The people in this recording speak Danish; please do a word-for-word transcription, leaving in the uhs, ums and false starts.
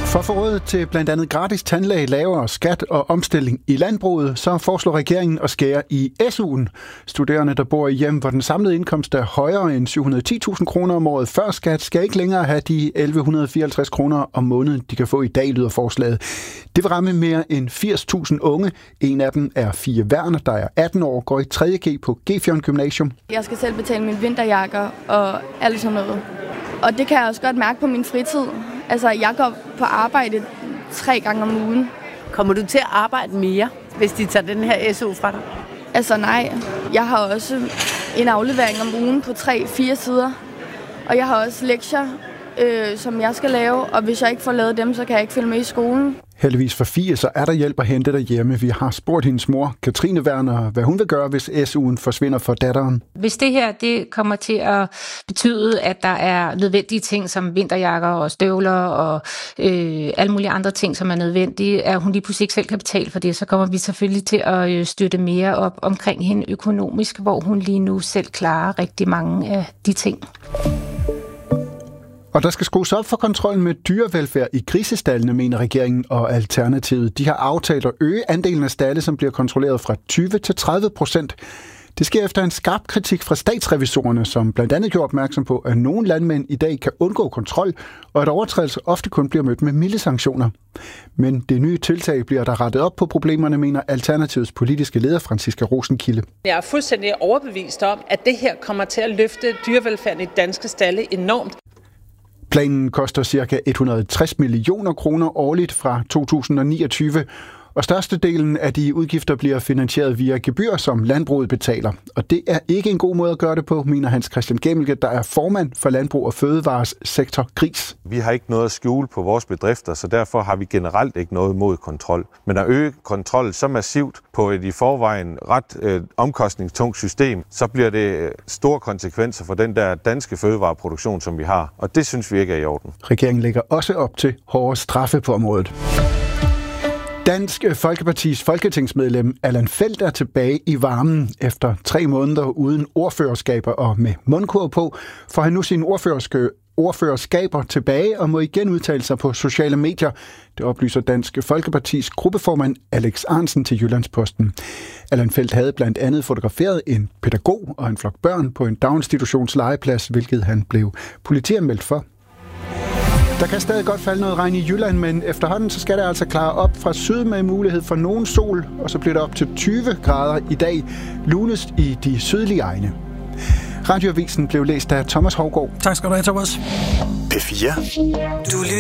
For at få råd til blandt andet gratis tandlæge, lavere skat og omstilling i landbruget, så foreslår regeringen at skære i S U'en. Studerende, der bor i hjem, hvor den samlede indkomst er højere end syv hundrede og ti tusind kroner om året før skat, skal ikke længere have de elleve hundrede og fireoghalvtreds kroner om måneden, de kan få i dag, lyder forslaget. Det vil ramme mere end firs tusind unge. En af dem er Fie Werner, der er atten år, går i tredje G på Gefjørn Gymnasium. Jeg skal selv betale mine vinterjakker og alt sådan noget. Og det kan jeg også godt mærke på min fritid. Altså, jeg går på arbejde tre gange om ugen. Kommer du til at arbejde mere, hvis de tager den her S U fra dig? Altså nej. Jeg har også en aflevering om ugen på tre-fire sider. Og jeg har også lektier, øh, som jeg skal lave. Og hvis jeg ikke får lavet dem, så kan jeg ikke følge med i skolen. Heldigvis for Fie, så er der hjælp at hente derhjemme. Vi har spurgt hendes mor, Katrine Werner, hvad hun vil gøre, hvis S U'en forsvinder for datteren. Hvis det her det kommer til at betyde, at der er nødvendige ting som vinterjakker og støvler og øh, alle mulige andre ting, som er nødvendige, at hun lige pludselig ikke selv kan betale for det, så kommer vi selvfølgelig til at støtte mere op omkring hende økonomisk, hvor hun lige nu selv klarer rigtig mange af de ting. Og der skal skrues op for kontrollen med dyrevelfærd i grisestaldene, mener regeringen og Alternativet. De har aftalt at øge andelen af stalde, som bliver kontrolleret fra tyve til tredive procent. Det sker efter en skarp kritik fra statsrevisorerne, som blandt andet gjorde opmærksom på, at nogle landmænd i dag kan undgå kontrol, og at overtrædelser ofte kun bliver mødt med milde sanktioner. Men det nye tiltag bliver der rettet op på problemerne, mener Alternativets politiske leder Franciska Rosenkilde. Jeg er fuldstændig overbevist om, at det her kommer til at løfte dyrevelfærden i danske stalde enormt. Planen koster ca. et hundrede og tres millioner kroner årligt fra to tusind og niogtyve, og størstedelen af de udgifter bliver finansieret via gebyr, som landbruget betaler. Og det er ikke en god måde at gøre det på, mener Hans Christian Gemmelke, der er formand for Landbrug og Fødevares sektor Gris. Vi har ikke noget at skjule på vores bedrifter, så derfor har vi generelt ikke noget mod kontrol. Men at øge kontrollen så massivt på et i forvejen ret øh, omkostningstungt system, så bliver det store konsekvenser for den der danske fødevareproduktion, som vi har. Og det synes vi ikke er i orden. Regeringen lægger også op til hårdere straffe på området. Dansk Folkepartis folketingsmedlem Allan Feldt er tilbage i varmen. Efter tre måneder uden ordførerskaber og med mundkurv på, får han nu sine ordførerskaber tilbage og må igen udtale sig på sociale medier. Det oplyser Dansk Folkepartis gruppeformand Alex Ahrendtsen til Jyllandsposten. Allan Feldt havde blandt andet fotograferet en pædagog og en flok børn på en daginstitutionslegeplads, hvilket han blev politianmeldt for. Der kan stadig godt falde noget regn i Jylland, men efterhånden så skal det altså klare op fra syd med mulighed for nogen sol, og så bliver det op til tyve grader i dag, lunest i de sydlige egne. Radioavisen blev læst af Thomas Hougaard. Tak skal du have, Thomas. P fire. Du